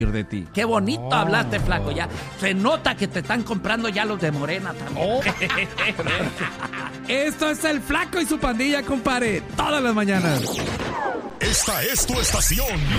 de ti. Qué bonito hablaste, flaco. Ya se nota que te están comprando ya los de Morena también. Esto es el Flaco y su pandilla, compadre, todas las mañanas. Esta es tu estación,